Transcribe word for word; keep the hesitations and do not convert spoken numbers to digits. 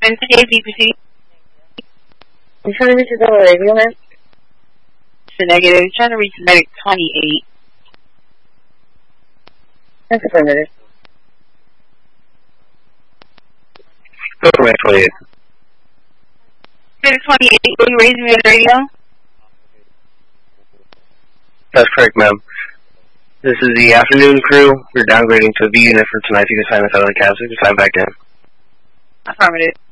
Wednesday, B P C. I'm trying to reach the double radio, man. It's a negative. I'm trying to reach medic twenty-eight. That's affirmative. Affirmative twenty-eight. Medic twenty-eight, will you raise me on the radio? That's correct, ma'am. This is the afternoon crew. We're downgrading to a V unit for tonight's assignment out of the cabs. We can sign back in. Affirmative.